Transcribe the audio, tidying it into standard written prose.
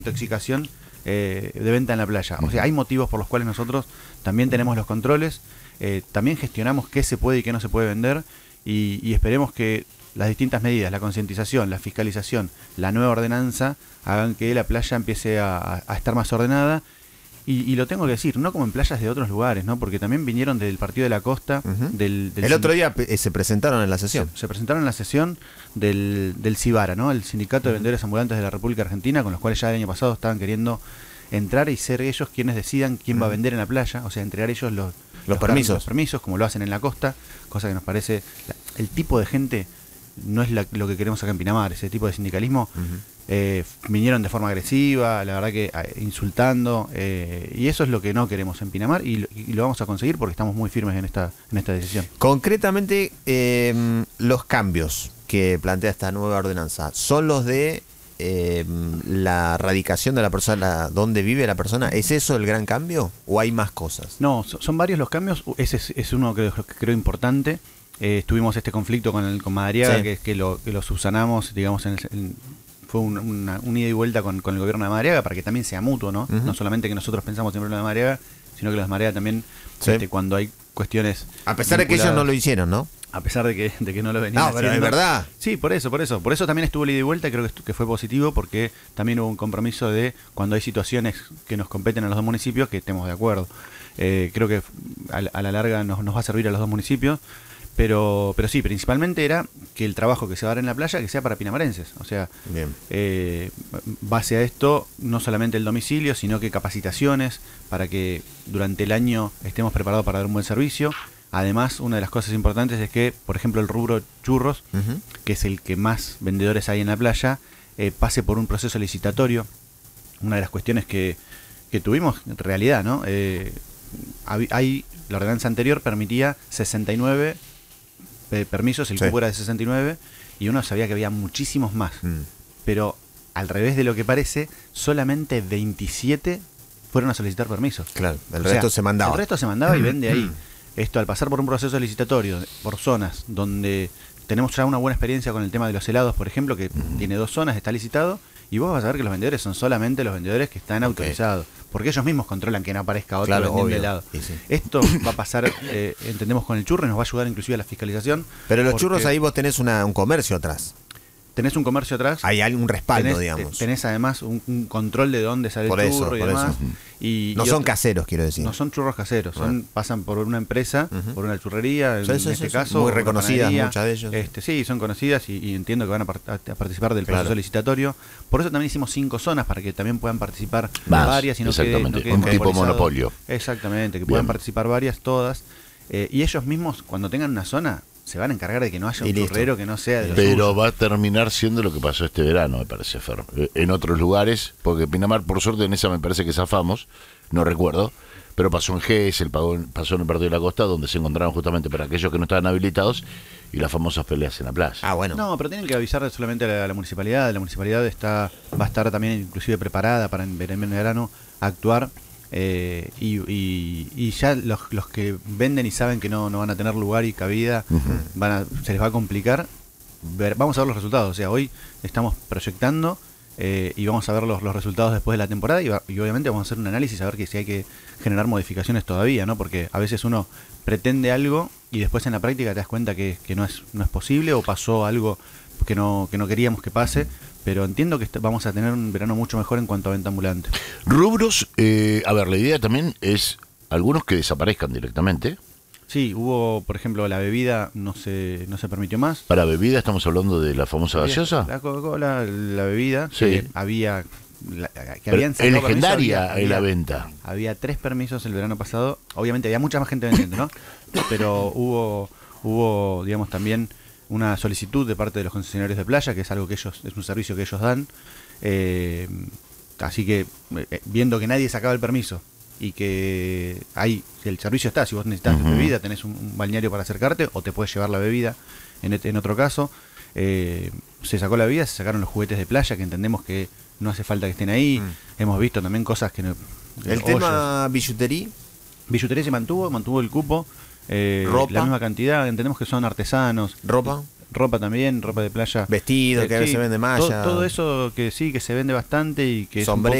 intoxicación de venta en la playa. O sea, hay motivos por los cuales nosotros también tenemos los controles, también gestionamos qué se puede y qué no se puede vender, y esperemos que las distintas medidas, la concientización, la fiscalización, la nueva ordenanza, hagan que la playa empiece a estar más ordenada. Y lo tengo que decir, no como en playas de otros lugares, ¿no? Porque también vinieron del Partido de la Costa. El otro día se presentaron en la sesión. Se presentaron en la sesión del CIBARA, ¿no? El Sindicato de Vendedores Ambulantes de la República Argentina, con los cuales ya el año pasado estaban queriendo entrar y ser ellos quienes decidan quién va a vender en la playa, o sea, entregar ellos los permisos, como lo hacen en la costa, cosa que nos parece... El tipo de gente no es lo que queremos acá en Pinamar, ese tipo de sindicalismo. Vinieron de forma agresiva, la verdad que insultando, y eso es lo que no queremos en Pinamar, y lo vamos a conseguir porque estamos muy firmes en esta decisión. Concretamente, los cambios que plantea esta nueva ordenanza, ¿son los de la radicación de la persona, donde vive la persona? ¿Es eso el gran cambio o hay más cosas? No, son varios los cambios. Ese es uno que creo importante. Tuvimos este conflicto con Madariaga, sí, que lo subsanamos, digamos, fue un ida y vuelta con el gobierno de Madariaga para que también sea mutuo, ¿no? No solamente que nosotros pensamos siempre en lo de Madariaga, sino que los de Madariaga también, sí, cuando hay cuestiones... A pesar de que ellos no lo hicieron, ¿no? A pesar de que no lo venían haciendo. Pero es verdad. Sí, por eso también estuvo el ida y vuelta, y creo que fue positivo, porque también hubo un compromiso de cuando hay situaciones que nos competen a los dos municipios, que estemos de acuerdo. Creo que a la larga nos va a servir a los dos municipios. Pero sí, principalmente era que el trabajo que se va a dar en la playa que sea para pinamarenses. O sea, base a esto, no solamente el domicilio, sino que capacitaciones para que durante el año estemos preparados para dar un buen servicio. Además, una de las cosas importantes es que, por ejemplo, el rubro churros, que es el que más vendedores hay en la playa, pase por un proceso licitatorio. Una de las cuestiones que tuvimos en realidad, ¿no? La ordenanza anterior permitía 69 permisos, el cupo era de 69, y uno sabía que había muchísimos más. Pero al revés de lo que parece, solamente 27 fueron a solicitar permisos. Claro, el resto se mandaba. El resto se mandaba y vende ahí. Esto, al pasar por un proceso licitatorio, por zonas donde tenemos ya una buena experiencia con el tema de los helados, por ejemplo, que tiene 2 zonas, está licitado, y vos vas a ver que los vendedores son solamente los vendedores que están autorizados, porque ellos mismos controlan que no aparezca otro vendiendo helado. Sí. Esto va a pasar, entendemos, con el churro, y nos va a ayudar inclusive a la fiscalización. Pero los churros, ahí vos tenés un comercio atrás. Tenés un comercio atrás. Hay algún respaldo, digamos. Tenés además un control de dónde sale el churro y demás. No son caseros, quiero decir. No son churros caseros, pasan por una empresa, por una churrería, en este caso. Muy reconocidas, muchas de ellos. Sí, son conocidas y entiendo que van a participar del proceso licitatorio. Por eso también hicimos 5 zonas, para que también puedan participar varias. Y exactamente, un tipo monopolio. Exactamente, que puedan participar varias, todas. Y ellos mismos, cuando tengan una zona, se van a encargar de que no haya un churrero que no sea de los Pero suyos. va a terminar siendo lo que pasó este verano, me parece, Fer. En otros lugares, porque Pinamar, por suerte, en esa me parece que zafamos, no recuerdo, pero pasó en GES, pasó en el Partido de la Costa, donde se encontraron justamente para aquellos que no estaban habilitados, y las famosas peleas en la playa. Ah, bueno. No, pero tienen que avisar solamente a la municipalidad. La municipalidad va a estar también inclusive preparada para en verano actuar. Y ya los que venden y saben que no van a tener lugar y cabida, se les va a complicar. Vamos a ver los resultados. O sea, hoy estamos proyectando y vamos a ver los resultados después de la temporada, y obviamente vamos a hacer un análisis a ver si hay que generar modificaciones todavía, ¿no? Porque a veces uno pretende algo y después en la práctica te das cuenta que no es posible, o pasó algo que no queríamos que pase. Pero entiendo que vamos a tener un verano mucho mejor en cuanto a venta ambulante. Rubros, a ver, la idea también es algunos que desaparezcan directamente. Sí, hubo, por ejemplo, la bebida no se permitió más. ¿Para bebida estamos hablando de la famosa gaseosa? La Coca-Cola, la bebida, sí, que habían sacado es legendaria la venta. Había 3 permisos el verano pasado. Obviamente había mucha más gente vendiendo, ¿no? Pero hubo, digamos, también una solicitud de parte de los concesionarios de playa, que es algo que es un servicio que ellos dan. Así que, viendo que nadie sacaba el permiso y que el servicio está, si vos necesitas bebida, tenés un balneario para acercarte, o te puedes llevar la bebida en otro caso. Se sacó la bebida, se sacaron los juguetes de playa, que entendemos que no hace falta que estén ahí. Hemos visto también cosas que no... El tema billutería. Billutería se mantuvo el cupo. Ropa. La misma cantidad, entendemos que son artesanos. ¿Ropa? ropa también, ropa de playa. Vestidos que a veces sí, se vende malla. todo eso que sí, que se vende bastante y que es un Sombreros.